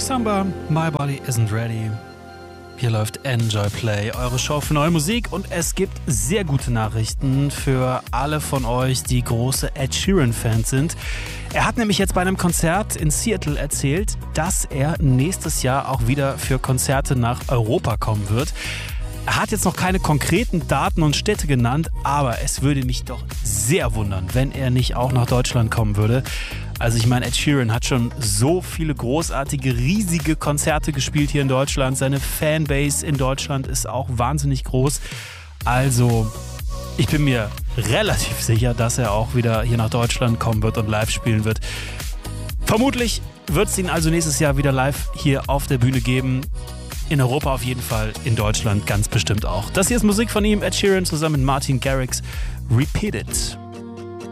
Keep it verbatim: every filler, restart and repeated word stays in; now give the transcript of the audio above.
Samba, My Body Isn't Ready. Hier läuft Enjoy Play, eure Show für neue Musik, und es gibt sehr gute Nachrichten für alle von euch, die große Ed Sheeran-Fans sind. Er hat nämlich jetzt bei einem Konzert in Seattle erzählt, dass er nächstes Jahr auch wieder für Konzerte nach Europa kommen wird. Er hat jetzt noch keine konkreten Daten und Städte genannt, aber es würde mich doch sehr wundern, wenn er nicht auch nach Deutschland kommen würde. Also ich meine, Ed Sheeran hat schon so viele großartige, riesige Konzerte gespielt hier in Deutschland. Seine Fanbase in Deutschland ist auch wahnsinnig groß. Also ich bin mir relativ sicher, dass er auch wieder hier nach Deutschland kommen wird und live spielen wird. Vermutlich wird es ihn also nächstes Jahr wieder live hier auf der Bühne geben. In Europa auf jeden Fall, in Deutschland ganz bestimmt auch. Das hier ist Musik von ihm, Ed Sheeran zusammen mit Martin Garrix. Repeat It.